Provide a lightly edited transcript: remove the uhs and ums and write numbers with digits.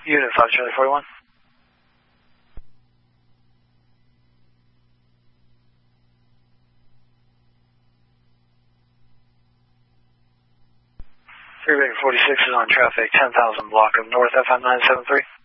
Unit 5 Charlie 41. Freeway 46 is on traffic, 10,000 block of north, FM 973.